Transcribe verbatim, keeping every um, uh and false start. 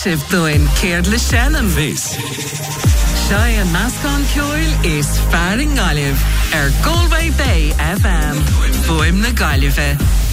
sib doin céard le Shannon. Fés. Shai an nascon ceoil is fearing Galibh ar Galway Bay F M. Boim na Galibhe.